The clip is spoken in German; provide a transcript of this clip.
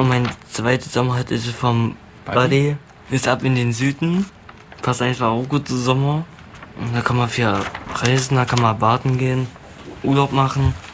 Und mein zweiter Sommer ist vom Buddy. Ist ab in den Süden. Passt einfach auch gut zu Sommer. Und da kann man viel reisen, da kann man baden gehen, Urlaub machen.